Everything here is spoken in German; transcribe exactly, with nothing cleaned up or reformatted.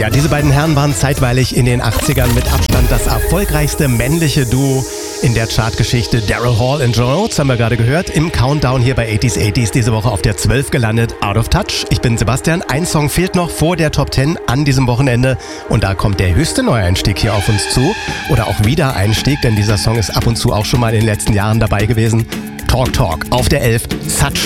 Ja, diese beiden Herren waren zeitweilig in den achtzigern mit Abstand das erfolgreichste männliche Duo in der Chartgeschichte. Daryl Hall und John Oates haben wir gerade gehört. Im Countdown hier bei achtziger achtziger diese Woche auf der zwölf gelandet. Out of Touch. Ich bin Sebastian. Ein Song fehlt noch vor der Top zehn an diesem Wochenende. Und da kommt der höchste Neueinstieg hier auf uns zu. Oder auch Wiedereinstieg, denn dieser Song ist ab und zu auch schon mal in den letzten Jahren dabei gewesen. Talk Talk auf der elf. Such